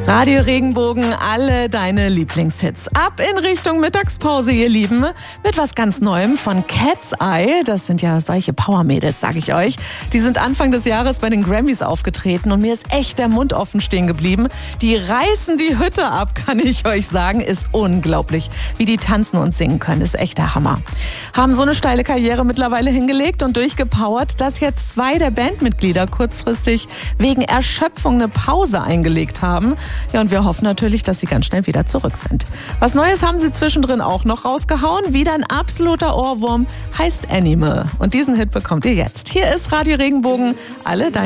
Radio Regenbogen, alle deine Lieblingshits. Ab in Richtung Mittagspause, ihr Lieben, mit was ganz Neuem von Cat's Eye. Das sind ja solche Powermädels, sag ich euch. Die sind Anfang des Jahres bei den Grammys aufgetreten und mir ist echt der Mund offen stehen geblieben. Die reißen die Hütte ab, kann ich euch sagen. Ist unglaublich, wie die tanzen und singen können. Ist echt der Hammer. Haben so eine steile Karriere mittlerweile hingelegt und durchgepowert, dass jetzt 2 der Bandmitglieder kurzfristig wegen Erschöpfung eine Pause eingelegt haben. Ja, und wir hoffen natürlich, dass sie ganz schnell wieder zurück sind. Was Neues haben sie zwischendrin auch noch rausgehauen. Wieder ein absoluter Ohrwurm, heißt Animal. Und diesen Hit bekommt ihr jetzt. Hier ist Radio Regenbogen, alle deine